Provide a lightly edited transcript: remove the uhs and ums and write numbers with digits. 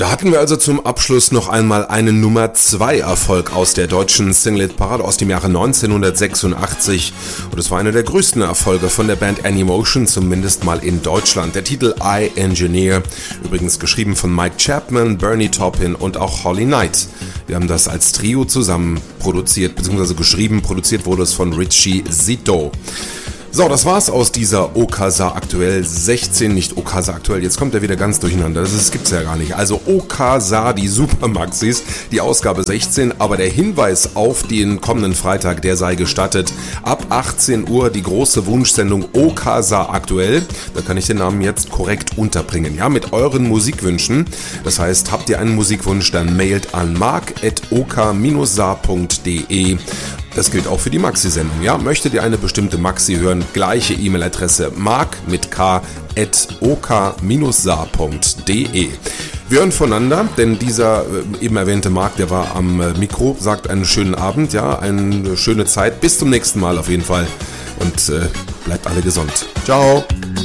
Da hatten wir also zum Abschluss noch einmal einen Nummer 2 Erfolg aus der deutschen Single-Parade aus dem Jahre 1986 und es war einer der größten Erfolge von der Band Animotion, zumindest mal in Deutschland. Der Titel I Engineer, übrigens geschrieben von Mike Chapman, Bernie Taupin und auch Holly Knight. Wir haben das als Trio zusammen produziert, beziehungsweise geschrieben, produziert wurde es von Richie Zito. So, das war's aus dieser Okasa Aktuell 16, nicht Okasa Aktuell, jetzt kommt er wieder ganz durcheinander, das gibt's ja gar nicht. Also Okasa, die Supermaxis, die Ausgabe 16, aber der Hinweis auf den kommenden Freitag, der sei gestattet. Ab 18 Uhr die große Wunschsendung Okasa Aktuell, da kann ich den Namen jetzt korrekt unterbringen, ja, mit euren Musikwünschen. Das heißt, habt ihr einen Musikwunsch, dann mailt an mark@oka-sa.de. Das gilt auch für die Maxi-Sendung, ja? Möchtet ihr eine bestimmte Maxi hören? Gleiche E-Mail-Adresse mark mit k@oka-sa.de. Wir hören voneinander, denn dieser eben erwähnte Marc, der war am Mikro, sagt einen schönen Abend, ja, eine schöne Zeit. Bis zum nächsten Mal auf jeden Fall und bleibt alle gesund. Ciao!